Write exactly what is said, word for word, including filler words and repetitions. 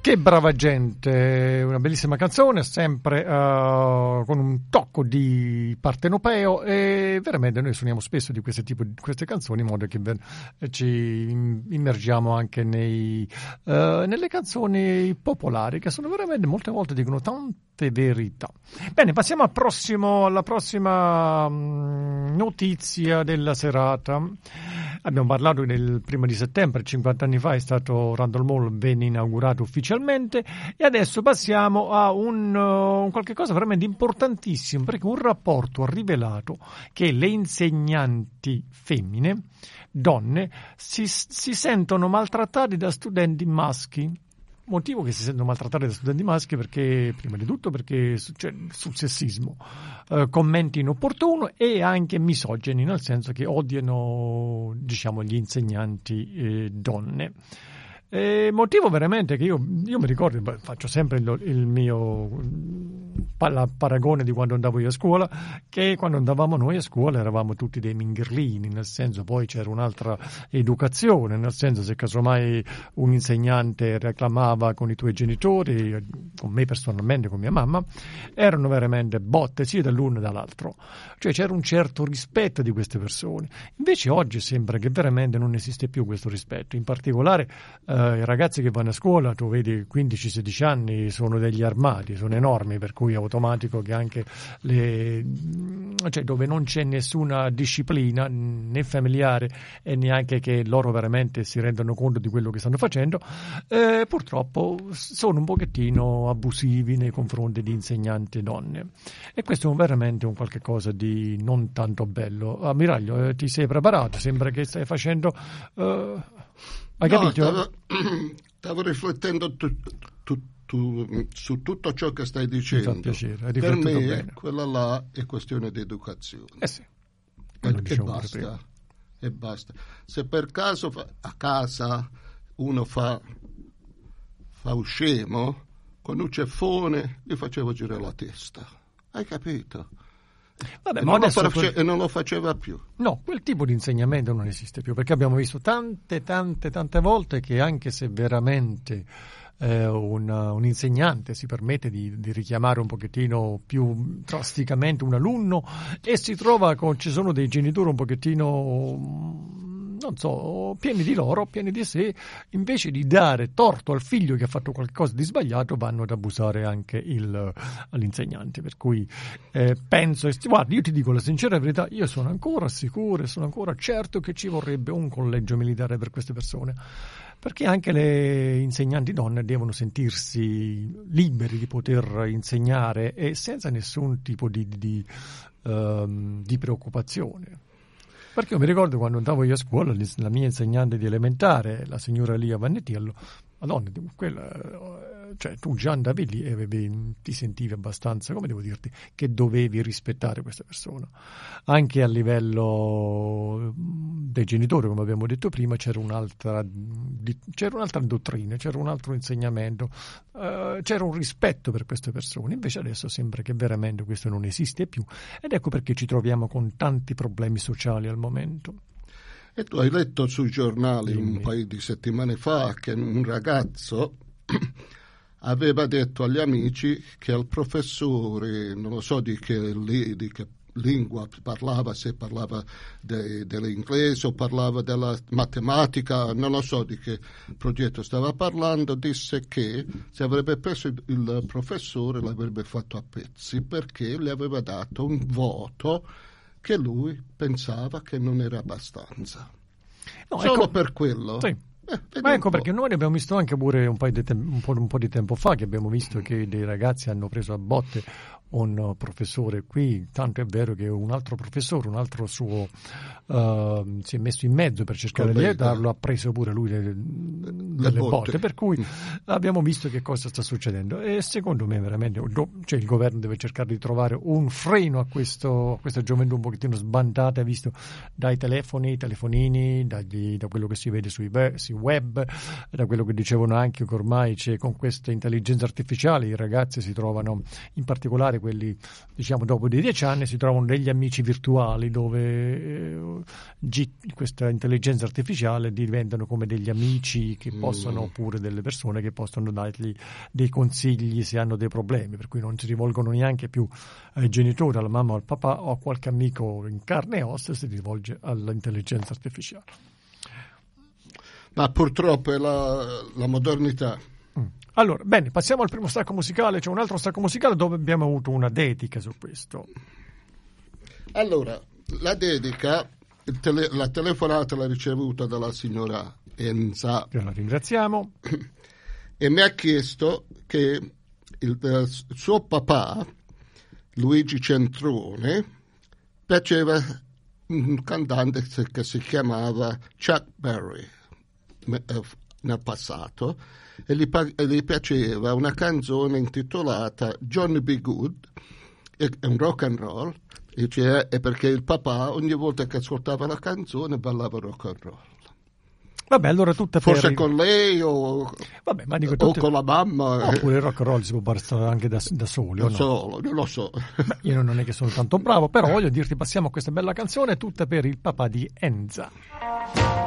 Che brava gente, una bellissima canzone, sempre uh, con un tocco di partenopeo, e veramente noi suoniamo spesso di questo tipo di queste canzoni in modo che ci immergiamo anche nei, uh, nelle canzoni popolari, che sono veramente molte volte dicono tante verità. Bene, passiamo al prossimo, alla prossima um, notizia della serata. Abbiamo parlato del primo di settembre, cinquanta anni fa è stato Randall Mall, venne inaugurato ufficialmente, e adesso passiamo a un, uh, un qualche cosa veramente importantissimo, perché un rapporto ha rivelato che le insegnanti femmine, donne, si, si sentono maltrattate da studenti maschi. Motivo che si sentono maltrattati da studenti maschi perché, prima di tutto, perché c'è sul sessismo, eh, commenti inopportuni e anche misogini, nel senso che odiano, diciamo, gli insegnanti eh, donne. Eh, motivo veramente che io, io mi ricordo, beh, faccio sempre il, il mio la paragone di quando andavo io a scuola, che quando andavamo noi a scuola eravamo tutti dei mingherlini, nel senso poi c'era un'altra educazione, nel senso se casomai un insegnante reclamava con i tuoi genitori, con me personalmente, con mia mamma, erano veramente botte sia dall'uno che dall'altro, cioè c'era un certo rispetto di queste persone. Invece oggi sembra che veramente non esiste più questo rispetto, in particolare eh, i ragazzi che vanno a scuola, tu vedi quindici sedici anni, sono degli armati, sono enormi, per cui è automatico che anche le, cioè dove non c'è nessuna disciplina né familiare e neanche che loro veramente si rendano conto di quello che stanno facendo, eh, purtroppo sono un pochettino abusivi nei confronti di insegnanti donne, e questo è veramente un qualche cosa di non tanto bello. Ammiraglio, eh, ti sei preparato? Sembra che stai facendo uh, hai no, capito? Stavo, stavo riflettendo tu, tu, tu, su tutto ciò che stai dicendo. Mi fa piacere, hai per me bene. Quella là è questione di educazione. Eh sì. E, e basta. E basta. Se per caso fa, a casa uno fa fa un scemo, con un ceffone gli facevo girare la testa. Hai capito? Vabbè, e, ma non adesso face- quel... e non lo faceva più. No, quel tipo di insegnamento non esiste più, perché abbiamo visto tante, tante, tante volte che anche se veramente eh, un, un insegnante si permette di, di richiamare un pochettino più drasticamente un alunno e si trova con, ci sono dei genitori un pochettino, non so, pieni di loro, pieni di sé, invece di dare torto al figlio che ha fatto qualcosa di sbagliato, vanno ad abusare anche il, all'insegnante. Per cui eh, penso, guarda, io ti dico la sincera verità, io sono ancora sicuro e sono ancora certo che ci vorrebbe un collegio militare per queste persone, perché anche le insegnanti donne devono sentirsi liberi di poter insegnare e senza nessun tipo di, di, di, um, di preoccupazione. Perché io mi ricordo quando andavo io a scuola, la mia insegnante di elementare, la signora Lia Vannetiello, madonna, quella, cioè tu già andavi lì e avevi, ti sentivi abbastanza, come devo dirti, che dovevi rispettare questa persona. Anche a livello dei genitori, come abbiamo detto prima, c'era un'altra, c'era un'altra dottrina, c'era un altro insegnamento, uh, c'era un rispetto per queste persone. Invece adesso sembra che veramente questo non esiste più, ed ecco perché ci troviamo con tanti problemi sociali al momento. E tu hai letto sui giornali Dimmi. un paio di settimane fa che un ragazzo aveva detto agli amici che al professore, non lo so di che, di che lingua parlava, se parlava de, dell'inglese o parlava della matematica, non lo so di che progetto stava parlando, disse che se avrebbe preso il, il professore l'avrebbe fatto a pezzi perché gli aveva dato un voto che lui pensava che non era abbastanza. No, Solo ecco, per quello. Sì. Eh, Ma ecco perché noi abbiamo visto anche pure un, paio di te- un, po', un po' di tempo fa che abbiamo visto che dei ragazzi hanno preso a botte un professore qui, tanto è vero che un altro professore, un altro suo uh, si è messo in mezzo per cercare Collega. di aiutarlo, ha preso pure lui le, le delle botte. botte, per cui abbiamo visto che cosa sta succedendo e secondo me veramente cioè, il governo deve cercare di trovare un freno a, questo, a questa gioventù un pochettino sbandata, visto dai telefoni, telefonini, dagli, da quello che si vede sui, si siti web, da quello che dicevano anche che ormai c'è con questa intelligenza artificiale, i ragazzi si trovano, in particolare quelli diciamo dopo dei dieci anni, si trovano degli amici virtuali dove eh, G, questa intelligenza artificiale diventano come degli amici che possono, mm. oppure delle persone che possono dargli dei consigli se hanno dei problemi, per cui non si rivolgono neanche più ai genitori, alla mamma o al papà o a qualche amico in carne e ossa, si rivolge all'intelligenza artificiale. Ma purtroppo è la, la modernità. Mm. Allora, bene, passiamo al primo stacco musicale. C'è un altro stacco musicale dove abbiamo avuto una dedica su questo. Allora, la dedica, il tele, la telefonata l'ha ricevuta dalla signora Enza. Che la ringraziamo. E mi ha chiesto che il, il suo papà, Luigi Centrone, piaceva un cantante che si chiamava Chuck Berry nel passato, e gli, e gli piaceva una canzone intitolata Johnny B. Good, è un rock and roll, e, cioè, è perché il papà ogni volta che ascoltava la canzone ballava rock and roll. Vabbè, allora tutte forse per... con lei o, Vabbè, ma dico, o tutte... con la mamma, oppure il rock and roll si può bastare anche da, da soli, da o no? solo, non lo so. Beh, io non è che sono tanto bravo, però voglio dirti, passiamo a questa bella canzone tutta per il papà di Enza.